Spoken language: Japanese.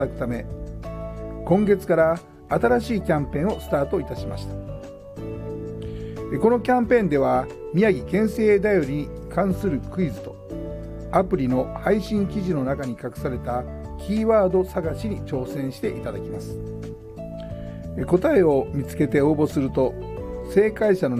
だくため、今月から新しいキャンペーンをスタートいたしました。このキャンペーンでは、宮城県政だよりに関するクイズと、アプリの配信記事の中に隠されたキーワード探しに挑戦していただきます。答えを見つけて応募すると、正解者の